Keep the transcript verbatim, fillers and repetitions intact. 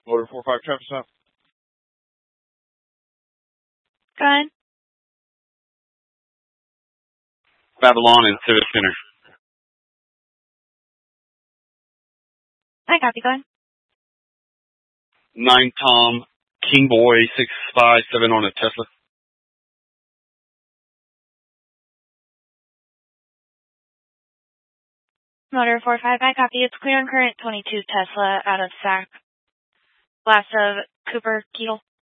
Motor four five traffic stop. Go ahead. Babylon and Civic Center. I copy. Go ahead. Nine Tom King Boy six five seven on a Tesla. Motor four five, I copy. It's clear on current twenty-two Tesla out of S A C. Blast of Cooper Keetle.